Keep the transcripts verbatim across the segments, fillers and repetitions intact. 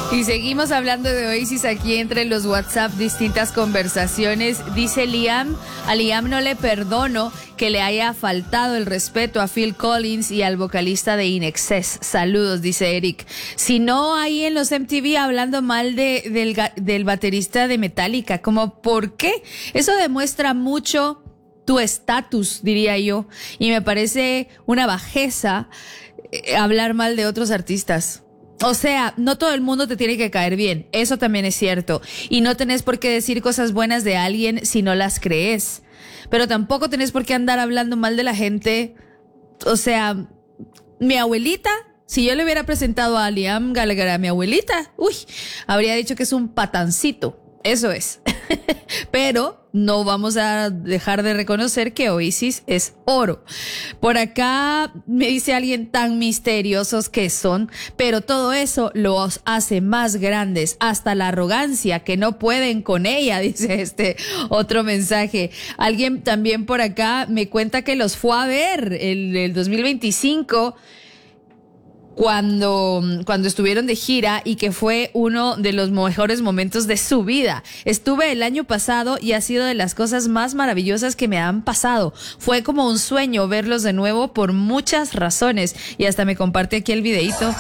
Y seguimos hablando de Oasis aquí entre los WhatsApp, distintas conversaciones. Dice Liam, a Liam no le perdono que le haya faltado el respeto a Phil Collins y al vocalista de In Excess. Saludos, dice Eric. Si no, ahí en los M T V hablando mal de, del, del baterista de Metallica, como ¿por qué? Eso demuestra mucho tu estatus, diría yo, y me parece una bajeza eh, hablar mal de otros artistas. O sea, no todo el mundo te tiene que caer bien, eso también es cierto, y no tenés por qué decir cosas buenas de alguien si no las crees, pero tampoco tenés por qué andar hablando mal de la gente. O sea, mi abuelita, si yo le hubiera presentado a Liam Gallagher a mi abuelita, uy, habría dicho que es un patancito. Eso es. Pero no vamos a dejar de reconocer que Oasis es oro. Por acá me dice alguien, tan misteriosos que son, pero todo eso los hace más grandes, hasta la arrogancia, que no pueden con ella, dice este otro mensaje. Alguien también por acá me cuenta que los fue a ver el, el dos mil veinticinco cuando, cuando estuvieron de gira y que fue uno de los mejores momentos de su vida. Estuve el año pasado y ha sido de las cosas más maravillosas que me han pasado. Fue como un sueño verlos de nuevo por muchas razones. Y hasta me comparte aquí el videíto.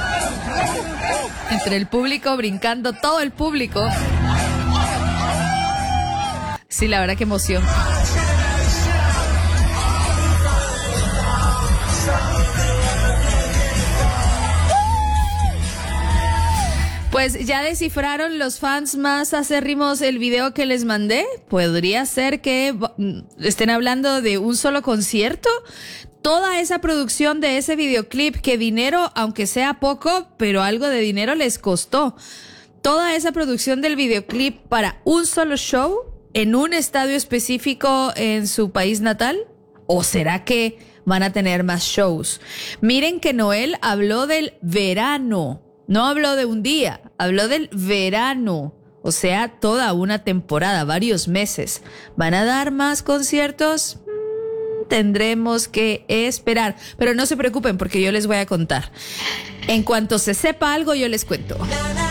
Entre el público brincando, todo el público. Sí, la verdad que emoción. Pues ya descifraron los fans más acérrimos el video que les mandé. ¿Podría ser que estén hablando de un solo concierto? Toda esa producción de ese videoclip, que dinero, aunque sea poco, pero algo de dinero les costó. Toda esa producción del videoclip para un solo show en un estadio específico en su país natal. ¿O será que van a tener más shows? Miren que Noel habló del verano. No habló de un día, habló del verano, o sea, toda una temporada, varios meses. ¿Van a dar más conciertos? Mm, tendremos que esperar, pero no se preocupen porque yo les voy a contar. En cuanto se sepa algo, yo les cuento.